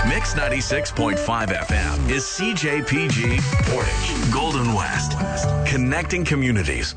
Mix 96.5 FM is CJPG Portage, Golden West, connecting communities.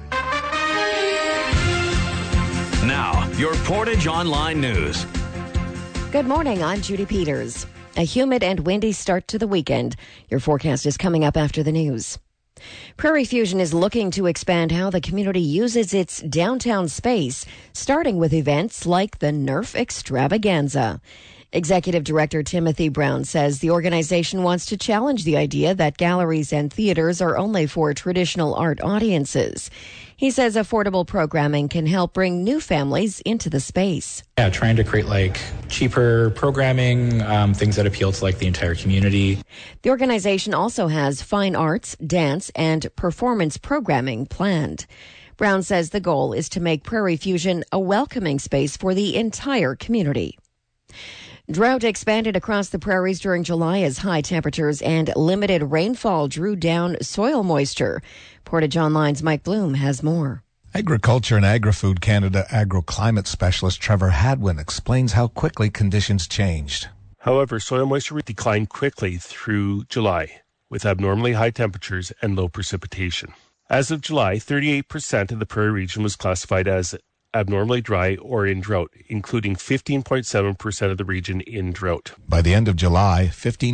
Now, your Portage Online News. Good morning, I'm Judy Peters. A humid and windy start to the weekend. Your forecast is coming up after the news. Prairie Fusion is looking to expand how the community uses its downtown space, starting with events like the Nerf Extravaganza. Executive Director Timothy Brown says the organization wants to challenge the idea that galleries and theaters are only for traditional art audiences. He says affordable programming can help bring new families into the space. Yeah, trying to create cheaper programming, things that appeal to the entire community. The organization also has fine arts, dance, and performance programming planned. Brown says the goal is to make Prairie Fusion a welcoming space for the entire community. Drought expanded across the prairies during July as high temperatures and limited rainfall drew down soil moisture. Portage Online's Mike Bloom has more. Agriculture and Agri-Food Canada agroclimate specialist Trevor Hadwin explains how quickly conditions changed. However, soil moisture declined quickly through July, with abnormally high temperatures and low precipitation. As of July, 38% of the prairie region was classified as abnormally dry or in drought, including 15.7% of the region in drought. By the end of July,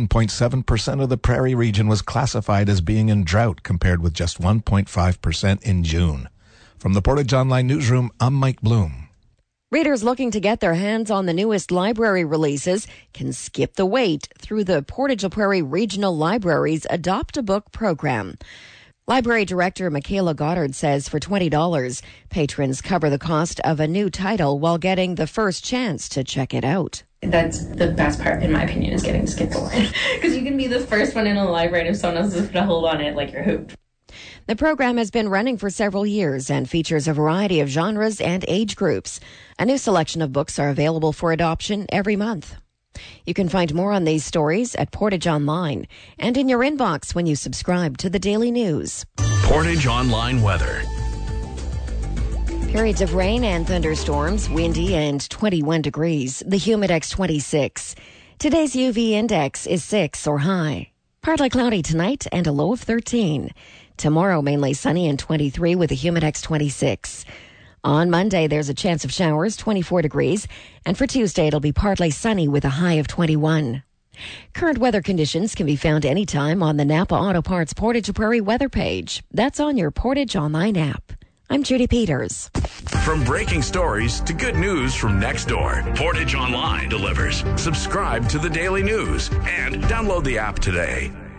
15.7% of the prairie region was classified as being in drought, compared with just 1.5% in June. From the Portage Online Newsroom, I'm Mike Bloom. Readers looking to get their hands on the newest library releases can skip the wait through the Portage La Prairie Regional Library's Adopt a Book program. Library Director Michaela Goddard says for $20, patrons cover the cost of a new title while getting the first chance to check it out. That's the best part, in my opinion, is getting to skip the line. Because you can be the first one in a library, and if someone else has put a hold on it, you're hooked. The program has been running for several years and features a variety of genres and age groups. A new selection of books are available for adoption every month. You can find more on these stories at Portage Online and in your inbox when you subscribe to the Daily News. Portage Online weather. Periods of rain and thunderstorms, windy and 21 degrees. The Humidex 26. Today's UV index is 6 or high. Partly cloudy tonight and a low of 13. Tomorrow mainly sunny and 23 with a Humidex 26. On Monday, there's a chance of showers, 24 degrees, and for Tuesday, it'll be partly sunny with a high of 21. Current weather conditions can be found anytime on the Napa Auto Parts Portage La Prairie weather page. That's on your Portage Online app. I'm Judy Peters. From breaking stories to good news from next door, Portage Online delivers. Subscribe to the Daily News and download the app today.